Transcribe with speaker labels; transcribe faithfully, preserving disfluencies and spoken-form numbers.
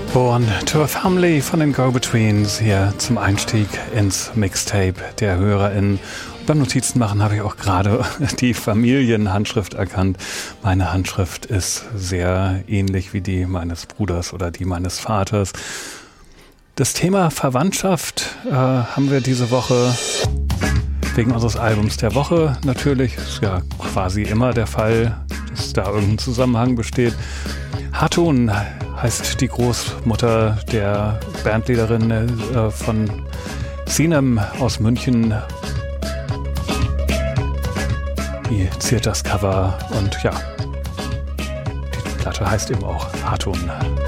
Speaker 1: Born to a Family von den Go-Betweens hier zum Einstieg ins Mixtape der HörerInnen. Beim Notizen machen habe ich auch gerade die Familienhandschrift erkannt. Meine Handschrift ist sehr ähnlich wie die meines Bruders oder die meines Vaters. Das Thema Verwandtschaft äh, haben wir diese Woche wegen unseres Albums der Woche natürlich. Ist ja quasi immer der Fall, dass da irgendein Zusammenhang besteht. Hatun heißt die Großmutter der Bandleaderin äh, von Sinem aus München. Die ziert das Cover und ja, die Platte heißt eben auch Hatun.